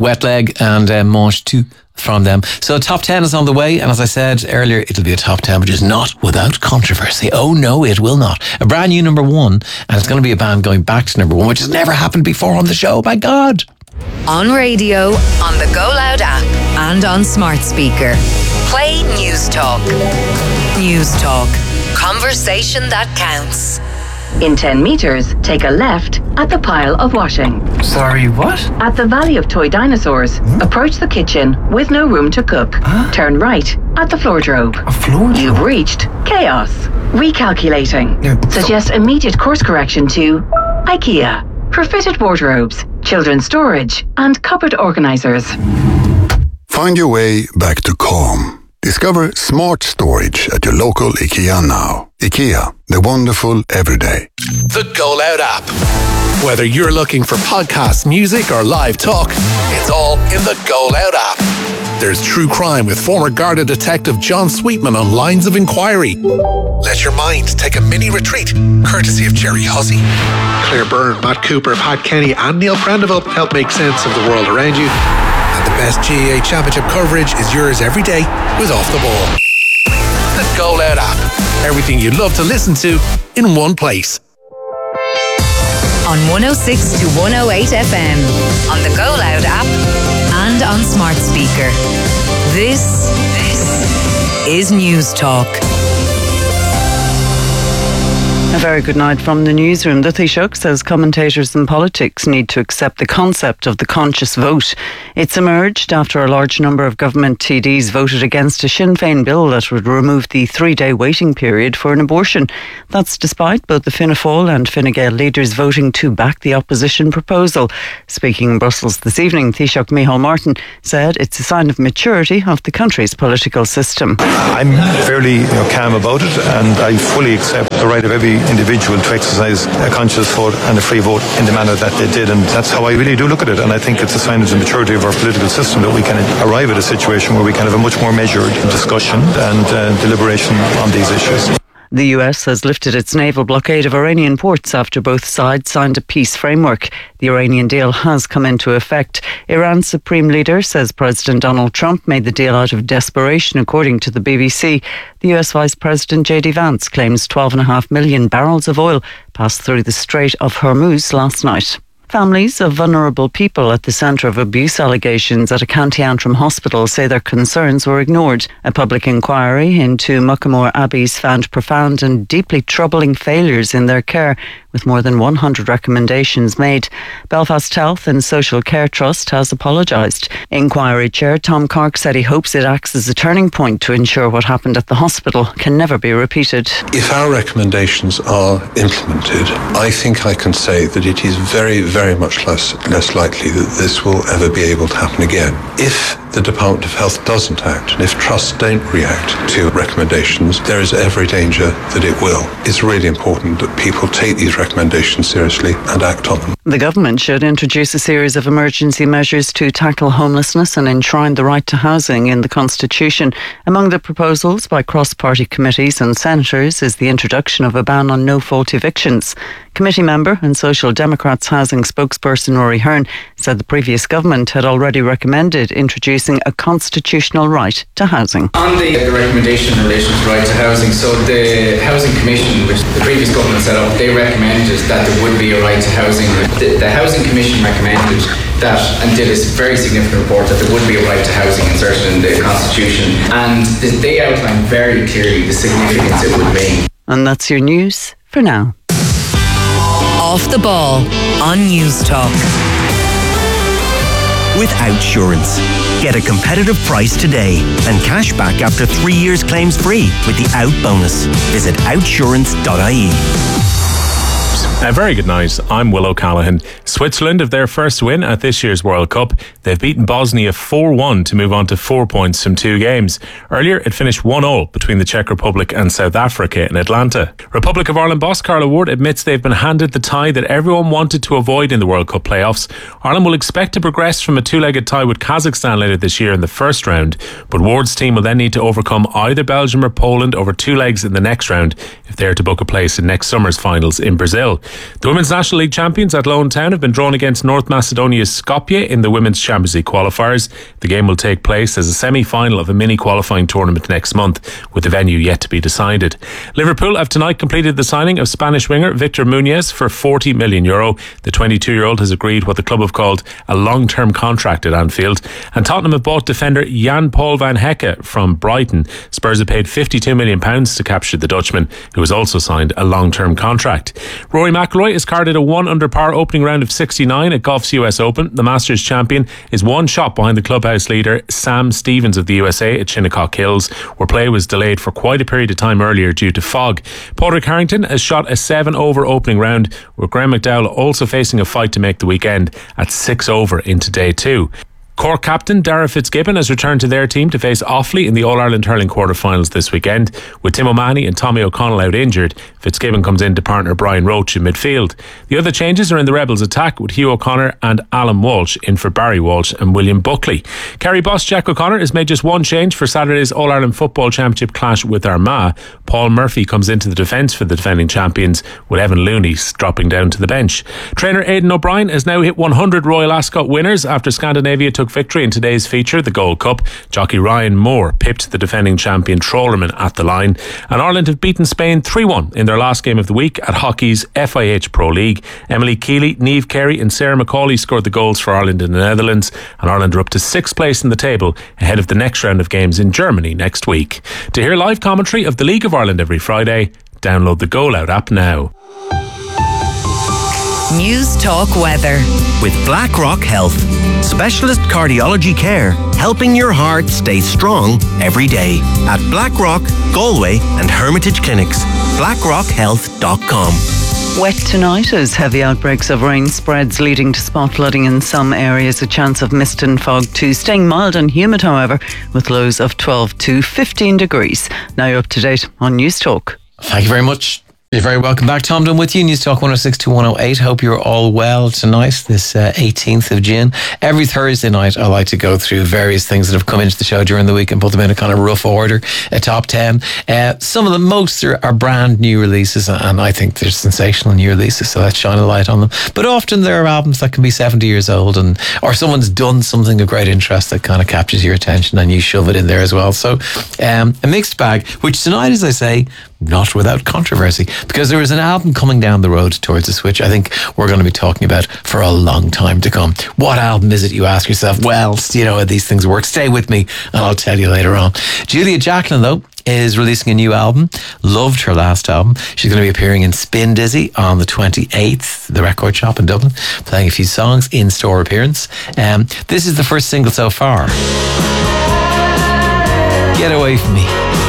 Wet Leg and Mange 2 from them. So top 10 is on the way, and as I said earlier, it'll be a top 10 which is not without controversy. Oh no, it will not. A brand new number 1, and it's going to be a band going back to number 1, which has never happened before on the show. My God. On radio, on the Go Loud app, and on smart speaker. Play News Talk. News Talk. Conversation that counts. In 10 metres, take a left at the pile of washing. Sorry, what? At the Valley of Toy Dinosaurs, approach the kitchen with no room to cook. Turn right at the Floordrobe. A Floordrobe? You've reached chaos. Recalculating. Suggest immediate course correction to IKEA for fitted wardrobes, children's storage, and cupboard organisers. Find your way back to calm. Discover smart storage at your local IKEA now. IKEA, the wonderful everyday. The Go Loud app. Whether you're looking for podcasts, music, or live talk, it's all in the Go Loud app. There's true crime with former Garda detective John Sweetman on Lines of Inquiry. Let your mind take a mini retreat, courtesy of Jerry Hussey. Claire Byrne, Matt Cooper, Pat Kenny, and Neil Prendeville help make sense of the world around you. And the best GAA Championship coverage is yours every day with Off the Ball. The Go Loud app. Everything you'd love to listen to in one place. On 106 to 108 FM, on the Go Loud app, and on smart speaker. This is News Talk. A very good night from the newsroom. The Taoiseach says commentators in politics need to accept the concept of the conscious vote. It's emerged after a large number of government TDs voted against a Sinn Féin bill that would remove the 3-day waiting period for an abortion. That's despite both the Fianna Fáil and Fine Gael leaders voting to back the opposition proposal. Speaking in Brussels this evening, Taoiseach Micheál Martin said it's a sign of maturity of the country's political system. I'm fairly calm about it, and I fully accept the right of every individual to exercise a conscious vote and a free vote in the manner that they did, and that's how I really do look at it. And I think it's a sign of the maturity of our political system that we can arrive at a situation where we can have a much more measured discussion and deliberation on these issues. The US has lifted its naval blockade of Iranian ports after both sides signed a peace framework. The Iranian deal has come into effect. Iran's supreme leader says President Donald Trump made the deal out of desperation, according to the BBC. The US Vice President J.D. Vance claims 12.5 million barrels of oil passed through the Strait of Hormuz last night. Families of vulnerable people at the centre of abuse allegations at a County Antrim hospital say their concerns were ignored. A public inquiry into Muckamore Abbeys found profound and deeply troubling failures in their care, with more than 100 recommendations made. Belfast Health and Social Care Trust has apologised. Inquiry Chair Tom Cork said he hopes it acts as a turning point to ensure what happened at the hospital can never be repeated. If our recommendations are implemented, I think I can say that it is very, very much less likely that this will ever be able to happen again. If the Department of Health doesn't act, and if trusts don't react to recommendations, there is every danger that it will. It's really important that people take these recommendations seriously and act on them. The government should introduce a series of emergency measures to tackle homelessness and enshrine the right to housing in the Constitution. Among the proposals by cross-party committees and senators is the introduction of a ban on no-fault evictions. Committee member and Social Democrats housing spokesperson Rory Hearn said the previous government had already recommended introducing a constitutional right to housing. On the recommendation in relation to right to housing, so the Housing Commission, which the previous government set up, they recommended that there would be a right to housing. The Housing Commission recommended that and did a very significant report that there would be a right to housing inserted in the Constitution, and they outlined very clearly the significance it would mean. And that's your news for now. Off the Ball on News Talk. With Outsurance. Get a competitive price today and cash back after 3 years claims free with the Out bonus. Visit outsurance.ie. A very good night. I'm Will O'Callaghan. Switzerland have their first win at this year's World Cup. They've beaten Bosnia 4-1 to move on to 4 points from 2 games. Earlier, it finished 1-0 between the Czech Republic and South Africa in Atlanta. Republic of Ireland boss Carla Ward admits they've been handed the tie that everyone wanted to avoid in the World Cup playoffs. Ireland will expect to progress from a 2-legged tie with Kazakhstan later this year in the first round, but Ward's team will then need to overcome either Belgium or Poland over 2 legs in the next round if they're to book a place in next summer's finals in Brazil. The Women's National League champions at Lone Town have been drawn against North Macedonia's Skopje in the Women's Champions League qualifiers. The game will take place as a semi-final of a mini-qualifying tournament next month, with the venue yet to be decided. Liverpool have tonight completed the signing of Spanish winger Victor Muñoz for €40 million. The 22-year-old has agreed what the club have called a long-term contract at Anfield. And Tottenham have bought defender Jan-Paul van Hecke from Brighton. Spurs have paid £52 million to capture the Dutchman, who has also signed a long-term contract. Rory McIlroy has carded a 1-under par opening round of 69 at golf's US Open. The Masters champion is one shot behind the clubhouse leader Sam Stevens of the USA at Shinnecock Hills, where play was delayed for quite a period of time earlier due to fog. Padraig Harrington has shot a 7-over opening round, with Graham McDowell also facing a fight to make the weekend at 6-over into day 2. Cork captain Dara Fitzgibbon has returned to their team to face Offaly in the All-Ireland hurling quarter-finals this weekend. With Tim O'Mahony and Tommy O'Connell out injured, Fitzgibbon comes in to partner Brian Roach in midfield. The other changes are in the Rebels attack, with Hugh O'Connor and Alan Walsh in for Barry Walsh and William Buckley. Kerry boss Jack O'Connor has made just one change for Saturday's All-Ireland Football Championship clash with Armagh. Paul Murphy comes into the defence for the defending champions, with Evan Looney dropping down to the bench. Trainer Aidan O'Brien has now hit 100 Royal Ascot winners after Scandinavia took victory in today's feature, the Gold Cup. Jockey Ryan Moore pipped the defending champion Trollerman at the line, and Ireland have beaten Spain 3-1 in their last game of the week at hockey's FIH Pro League. Emily Keeley, Niamh Carey and Sarah McCauley scored the goals for Ireland in the Netherlands, and Ireland are up to 6th place in the table ahead of the next round of games in Germany next week. To hear live commentary of the League of Ireland every Friday, download the Go Loud app now. News Talk Weather with BlackRock Health. Specialist cardiology care, helping your heart stay strong every day. At BlackRock, Galway and Hermitage Clinics. BlackRockHealth.com. Wet tonight as heavy outbreaks of rain spreads, leading to spot flooding in some areas. A chance of mist and fog too. Staying mild and humid, however, with lows of 12 to 15 degrees. Now you're up to date on News Talk. Thank you very much. You're very welcome back. Tom Dunn with you, News Talk 106 to 108. Hope you're all well tonight, this 18th of June. Every Thursday night, I like to go through various things that have come into the show during the week and put them in a kind of rough order, a top 10. Some of the most are brand new releases, and I think they're sensational new releases, so let's shine a light on them. But often there are albums that can be 70 years old, or someone's done something of great interest that kind of captures your attention and you shove it in there as well. So a mixed bag, which tonight, as I say, not without controversy, because there is an album coming down the road towards us, which I think we're going to be talking about for a long time to come. What album is it, you ask yourself? Well, you know how these things work. Stay with me and I'll tell you later on. Julia Jacklin, though, is releasing a new album. Loved her last album. She's going to be appearing in Spin Dizzy on the 28th, the record shop in Dublin, playing a few songs, in-store appearance. This is the first single so far. Get Away From Me.